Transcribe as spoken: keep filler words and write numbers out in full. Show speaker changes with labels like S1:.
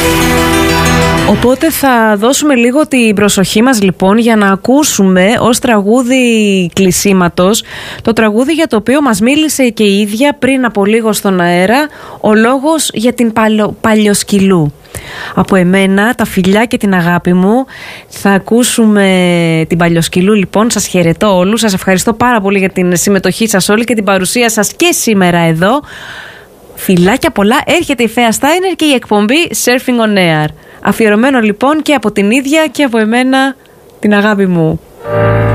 S1: Οπότε θα δώσουμε λίγο την προσοχή μας λοιπόν για να ακούσουμε ως τραγούδι κλεισίματος το τραγούδι για το οποίο μας μίλησε και η ίδια πριν από λίγο στον αέρα, ο λόγος για την παλιο, Παλιοσκυλού. Από εμένα, τα φιλιά και την αγάπη μου, θα ακούσουμε την Παλιοσκυλού λοιπόν. Σας χαιρετώ όλους, σας ευχαριστώ πάρα πολύ για την συμμετοχή σας όλοι και την παρουσία σας και σήμερα εδώ. Φιλάκια πολλά, έρχεται η Φαία Στάινερ και η εκπομπή Surfing on Air. Αφιερωμένο λοιπόν και από την ίδια και από εμένα την αγάπη μου.